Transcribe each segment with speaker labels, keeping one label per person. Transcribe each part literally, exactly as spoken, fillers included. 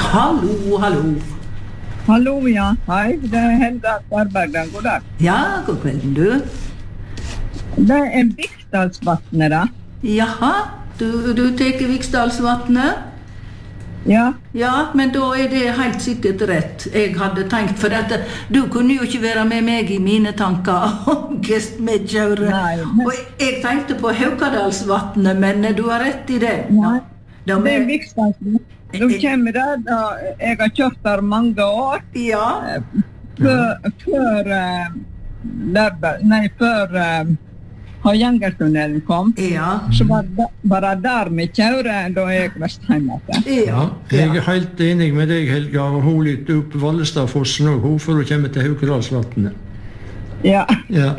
Speaker 1: Hallo, hallo.
Speaker 2: Hallo, ja. Hei, det er Helga Svarbergen. God dag.
Speaker 1: Ja, god kvelden, du.
Speaker 2: Det er Viksdalsvatnet, da.
Speaker 1: Jaha, du, du teker Viksdalsvatnet?
Speaker 2: Ja.
Speaker 1: Ja, men da er det helt sikkert rett. Jeg hadde tenkt, for at du kunne jo ikke være med meg i mine tanker om Gestmedkjøret.
Speaker 2: Nei, men...
Speaker 1: Og jeg tenkte på Haukadalsvatnet, men du har rett i det.
Speaker 2: Nei,
Speaker 1: da,
Speaker 2: det er Viksdalsvatnet. Du kommer der, da jeg har kjørt der mange år.
Speaker 1: Ja.
Speaker 2: Før, før, uh, nei, før uh, Hardangertunnelen kom.
Speaker 1: Ja.
Speaker 2: Så var det bare der vi kjører, da jeg var hjemme.
Speaker 3: Ja, jeg er helt enig med deg, Helga. Hun litt opp Vallestadfossen og hun for å komme til Haukadalsvatnet.
Speaker 2: Ja.
Speaker 3: Ja.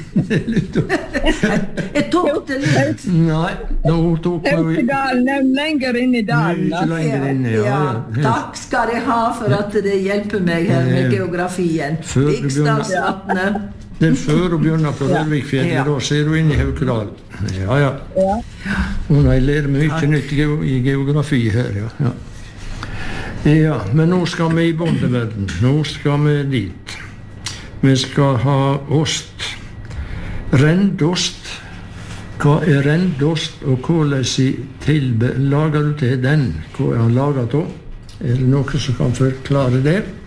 Speaker 1: Jeg tok det litt.
Speaker 3: Nei, nå tok vi...
Speaker 2: Haukadalen er lenger inn i dalen.
Speaker 3: Mye lenger inn, ja.
Speaker 1: Ja,
Speaker 3: ja.
Speaker 1: takk skal jeg ha for at det hjelper meg her med geografien. Viksdalsvatnet.
Speaker 3: Det er før å begynne på Rørvikfjellet,
Speaker 1: Ja.
Speaker 3: da ser du inn i Haukadal. Ja, ja.
Speaker 2: Ja.
Speaker 3: Og jeg lærer mye nytt i geografi her, ja. ja. Ja, men nå skal vi i bondeverden. Nå skal vi dit. Vi skal ha ost. Rendost. Hva er rendost, og hvordan tilbe- lager du til den? Hva er han laget av? Er det noen som kan forklare det?